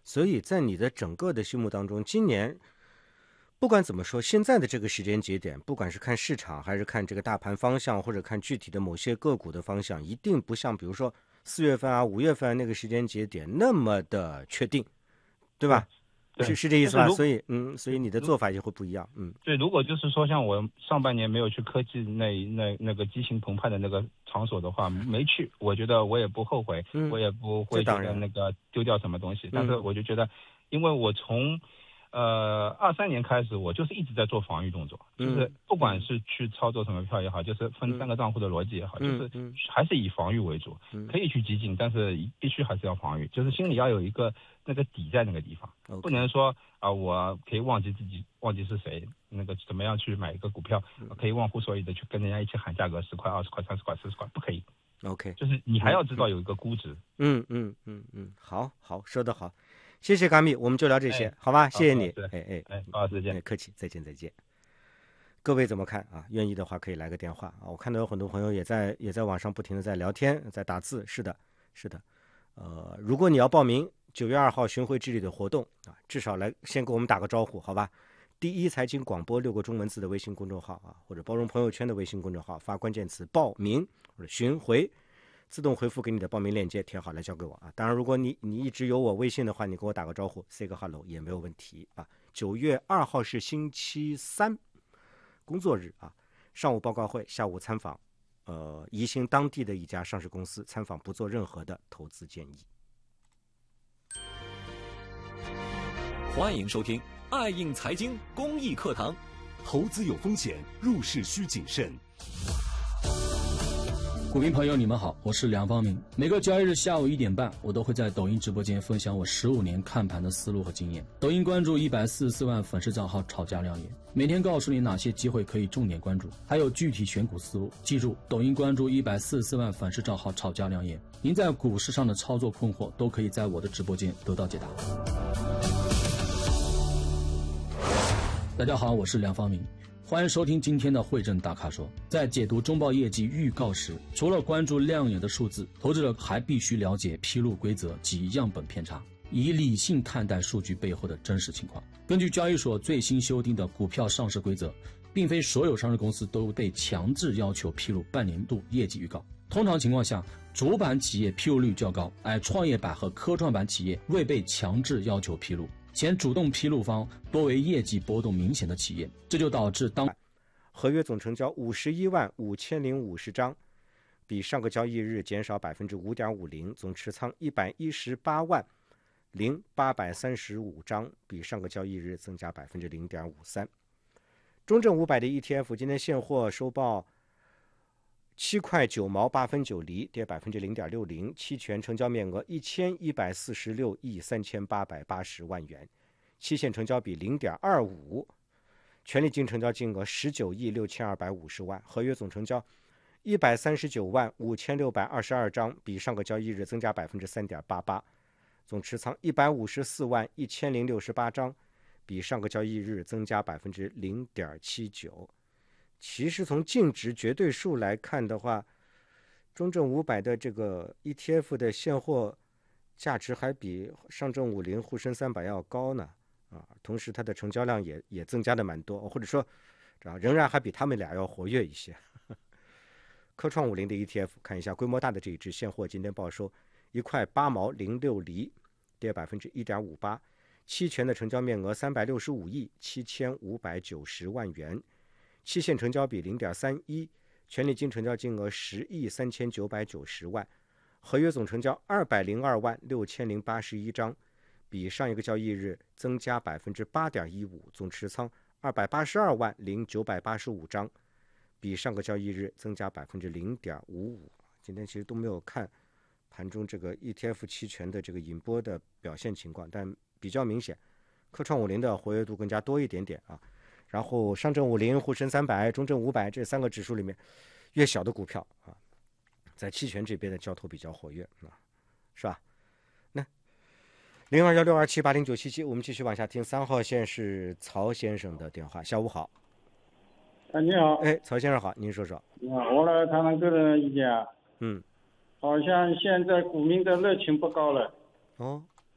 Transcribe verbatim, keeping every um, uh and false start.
所以在你的整个的心目当中，今年不管怎么说，现在的这个时间节点，不管是看市场还是看这个大盘方向，或者看具体的某些个股的方向，一定不像比如说四月份啊、五月份那个时间节点那么的确定，对吧？ 对， 是是这意思吧？ 就是所以嗯，所以你的做法也会不一样。嗯， 对，如果就是说像我上半年没有去科技那那那个激情澎湃的那个场所的话，没去，我觉得我也不后悔， 嗯我也不会觉得那个丢掉什么东西。但是我就觉得，因为我从呃二三年开始，我就是一直在做防御动作，就是不管是去操作什么票也好，就是分三个账户的逻辑也好，就是还是以防御为主，可以去激进，但是必须还是要防御，就是心里要有一个那个底在那个地方，不能说啊、呃、我可以忘记自己忘记是谁，那个怎么样去买一个股票，可以忘乎所以的去跟人家一起喊价格十块、二十块、三十块、四十块，不可以。 OK， 就是你还要知道有一个估值。 嗯嗯嗯嗯，好好说得好。谢谢嘎米，我们就聊这些， 哎、 好吧？谢谢你， 哎哎哎，好，再见。 哎，客气，再见再见。各位怎么看啊？愿意的话可以来个电话啊！我看到有很多朋友也在也在网上不停的在聊天，在打字。是的，是的。呃，如果你要报名九月二号巡回智利的活动啊，至少来先给我们打个招呼，好吧？第一财经广播六个中文字的微信公众号啊，或者包容朋友圈的微信公众号，发关键词报名或者巡回。自动回复给你的报名链接，填好来交给我啊！当然，如果你你一直有我微信的话，你给我打个招呼 ，say 个 hello 也没有问题啊。九月二号是星期三，工作日啊，上午报告会，下午参访，呃，宜兴当地的一家上市公司，参访不做任何的投资建议。 欢迎收听爱映财经公益课堂， 投资有风险，入市需谨慎。 股民朋友，你们好，我是梁方明。每个交易日下午一点半，我都会在抖音直播间分享我十五年看盘的思路和经验。抖音关注一百四十四万粉丝账号炒家亮眼，每天告诉你哪些机会可以重点关注，还有具体选股思路。记住，抖音关注一百四十四万粉丝账号炒家亮眼，您在股市上的操作困惑都可以在我的直播间得到解答。大家好，我是梁方明。欢迎收听今天的汇证大咖说。在解读中报业绩预告时，除了关注亮眼的数字，投资者还必须了解披露规则及样本偏差，以理性看待数据背后的真实情况。根据交易所最新修订的股票上市规则，并非所有上市公司都被强制要求披露半年度业绩预告。通常情况下，主板企业披露率较高，而创业板和科创板企业未被强制要求披露。前主动披露方多为业绩波动明显的企业，这就导致当合约总成交五十一万五千零五十张，比上个交易日减少百分之五点五零，总持仓一百一十八万零八百三十五张，比上个交易日增加百分之零点五三。中证五百的 E T F 今天现货收报七块九毛八分九厘，跌百分之零点六零，期权成交面额一千一百四十六亿三千八百八十万元，期限成交比零点二五，权利金成交金额十九亿六千二百五十万，合约总成交一百三十九万五千六百二十二张，比上个交易日增加百分之三点八八，总持仓一百五十四万一千零六十八张，比上个交易日增加百分之零点七九。其实从净值绝对数来看的话，中证五百的这个 E T F 的现货价值还比上证五零、沪深三百要高呢，啊，同时它的成交量也也增加的蛮多，或者说，啊，仍然还比他们俩要活跃一些。科创五零的 E T F 看一下，规模大的这一只现货今天报收一块八毛零六厘，跌百分之一点五八，期权的成交面额三百六十五亿七千五百九十万元。期限成交比零点三一，权利金成交金额十亿三千九百九十万，合约总成交二百零二万六千零八十一张，比上一个交易日增加百分之八点一五，总持仓二百八十二万零九百八十五张，比上个交易日增加百分之零点五五。今天其实都没有看盘中这个 E T F 期权的这个引波的表现情况，但比较明显，科创五零的活跃度更加多一点点啊。然后上证五零、沪深三百、中证五百这三个指数里面，越小的股票啊，在期权这边的交投比较活跃啊，是吧？那零二幺六二七八零九七七，我们继续往下听。三号线是曹先生的电话，下午好。 哎，你好。 哎，曹先生好，您说说。 你好，我来谈谈个人意见啊。 嗯。 好像现在股民的热情不高了。 哦。